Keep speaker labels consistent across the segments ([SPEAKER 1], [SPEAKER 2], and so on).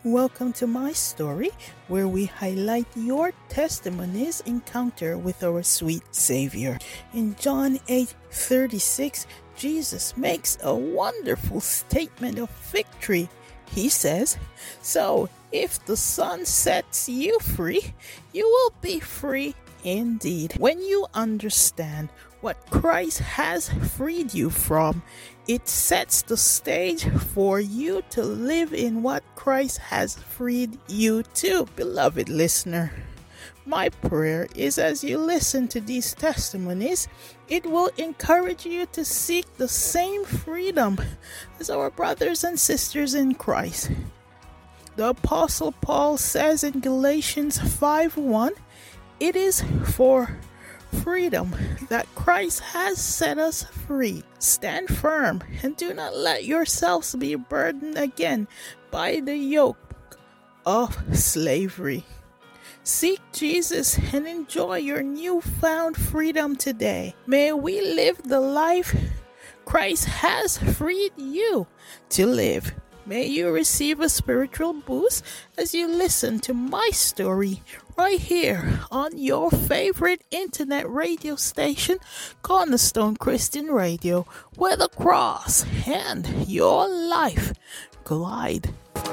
[SPEAKER 1] Welcome to my story, where we highlight your testimony's encounter with our sweet Savior. In John 8:36, Jesus makes a wonderful statement of victory. He says, "So, if the Son sets you free, you will be free indeed." When you understand what Christ has freed you from, it sets the stage for you to live in what Christ has freed you to. Beloved listener, my prayer is as you listen to these testimonies, it will encourage you to seek the same freedom as our brothers and sisters in Christ. The Apostle Paul says in Galatians 5:1, "It is for freedom that Christ has set us free. Stand firm and do not let yourselves be burdened again by the yoke of slavery." Seek Jesus and enjoy your newfound freedom today. May we live the life Christ has freed you to live. May you receive a spiritual boost as you listen to my story right here on your favorite internet radio station, Cornerstone Christian Radio, where the cross and your life collide.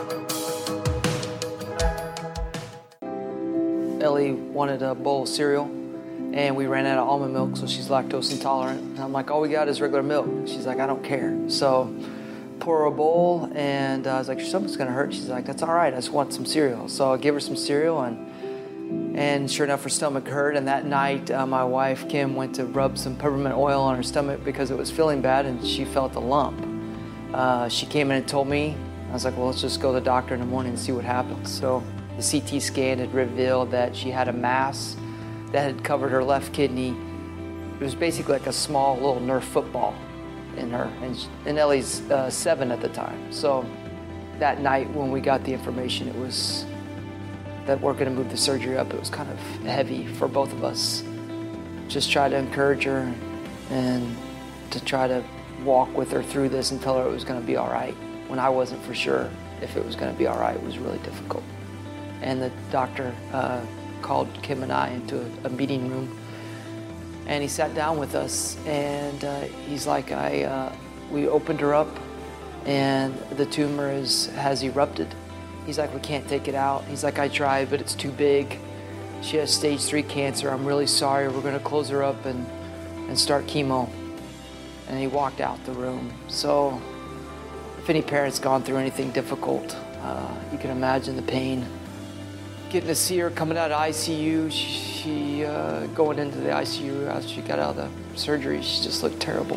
[SPEAKER 2] Ellie wanted a bowl of cereal, and we ran out of almond milk, so she's lactose intolerant. And I'm like, all we got is regular milk. She's like, I don't care. So pour her a bowl, and I was like, your stomach's gonna hurt. She's like, that's all right, I just want some cereal. So I gave her some cereal, and sure enough, her stomach hurt. And that night, my wife, Kim, went to rub some peppermint oil on her stomach because it was feeling bad, and she felt a lump. She came in and told me. I was like, well, let's just go to the doctor in the morning and see what happens. So the CT scan had revealed that she had a mass that had covered her left kidney. It was basically like a small little Nerf football in her, and Ellie's 7 at the time. So that night when we got the information, it was that we're going to move the surgery up. It was kind of heavy for both of us. Just try to encourage her and to try to walk with her through this and tell her it was going to be all right. When I wasn't for sure if it was going to be all right, it was really difficult. And the doctor called Kim and I into a meeting room, and he sat down with us, and he's like, we opened her up, and the tumor has erupted. He's like, we can't take it out. He's like, I tried, but it's too big. She has stage 3 cancer. I'm really sorry. We're going to close her up and start chemo. And he walked out the room. So if any parent's gone through anything difficult, you can imagine the pain. Getting to see her coming out of ICU, she going into the ICU after she got out of the surgery, she just looked terrible.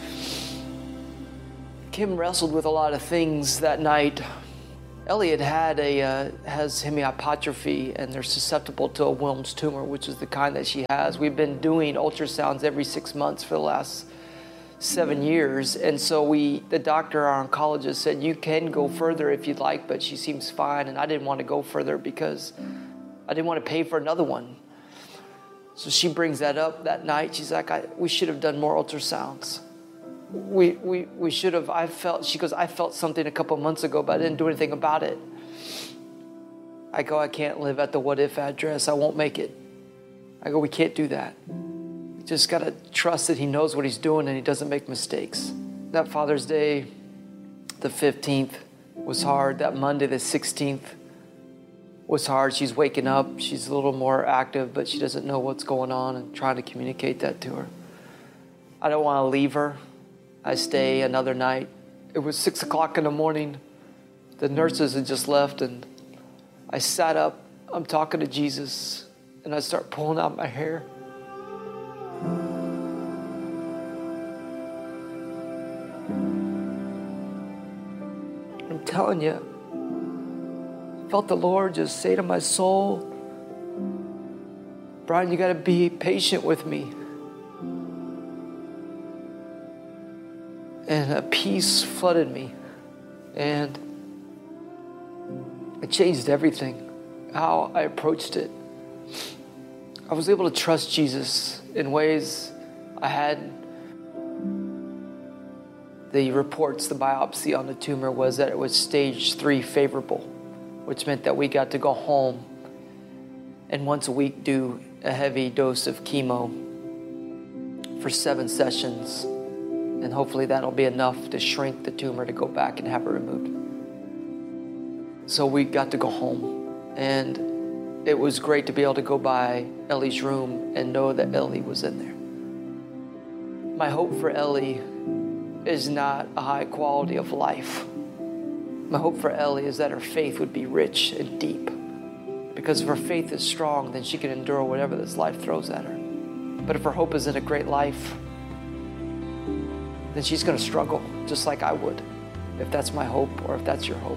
[SPEAKER 2] Kim wrestled with a lot of things that night. Elliot has hemihypertrophy, and they're susceptible to a Wilms tumor, which is the kind that she has. We've been doing ultrasounds every 6 months for the last 7 years, and so the doctor, our oncologist, said you can go further if you'd like, but she seems fine. And I didn't want to go further because I didn't want to pay for another one. So she brings that up that night. She's like, we should have done more ultrasounds. We should have. She goes, I felt something a couple months ago, but I didn't do anything about it. I go, I can't live at the what if address. I won't make it. I go, we can't do that. Just got to trust that he knows what he's doing and he doesn't make mistakes. That Father's Day, the 15th, was hard. That Monday, the 16th, was hard. She's waking up. She's a little more active, but she doesn't know what's going on, and trying to communicate that to her. I don't want to leave her. I stay another night. It was 6 o'clock in the morning. The nurses had just left, and I sat up. I'm talking to Jesus, and I start pulling out my hair. I'm telling you, I felt the Lord just say to my soul, Brian, you got to be patient with me. And a peace flooded me, and it changed everything, how I approached it. I was able to trust Jesus in ways I hadn't. The reports, the biopsy on the tumor was that it was stage 3 favorable. which meant that we got to go home and once a week do a heavy dose of chemo for 7 sessions. And hopefully that'll be enough to shrink the tumor to go back and have it removed. So we got to go home, and it was great to be able to go by Ellie's room and know that Ellie was in there. My hope for Ellie is not a high quality of life. My hope for Ellie is that her faith would be rich and deep. Because if her faith is strong, then she can endure whatever this life throws at her. But if her hope is in a great life, then she's going to struggle just like I would, if that's my hope or if that's your hope.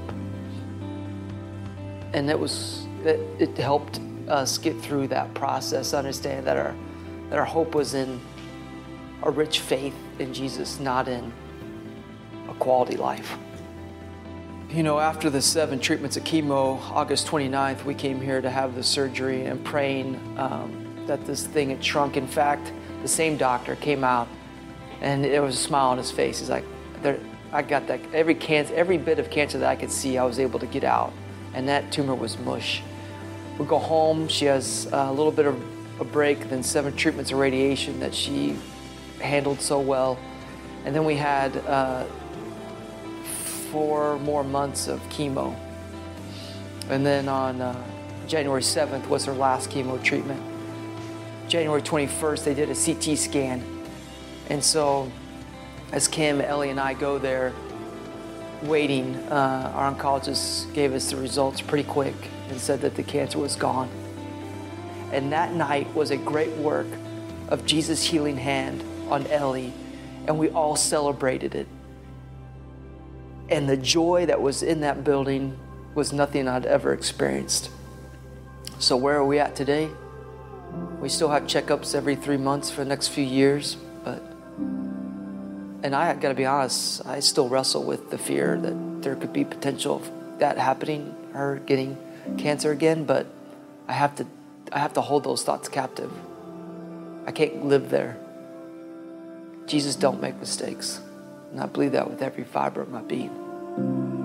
[SPEAKER 2] And it helped us get through that process, understand that our hope was in a rich faith in Jesus, not in a quality life. You know, after the 7 treatments of chemo, August 29th, we came here to have the surgery and praying that this thing had shrunk. In fact, the same doctor came out and there was a smile on his face. He's like, I got that, every bit of cancer that I could see, I was able to get out. And that tumor was mush. We go home, she has a little bit of a break, then 7 treatments of radiation that she handled so well. And then we had 4 more months of chemo. And then on January 7th was her last chemo treatment. January 21st, they did a CT scan. And so as Kim, Ellie, and I go there waiting, our oncologist gave us the results pretty quick and said that the cancer was gone. And that night was a great work of Jesus' healing hand on Ellie, and we all celebrated it. And the joy that was in that building was nothing I'd ever experienced. So where are we at today? We still have checkups every 3 months for the next few years, and I gotta be honest, I still wrestle with the fear that there could be potential of that happening, her getting cancer again, but I have to hold those thoughts captive. I can't live there. Jesus don't make mistakes. And I believe that with every fiber of my being.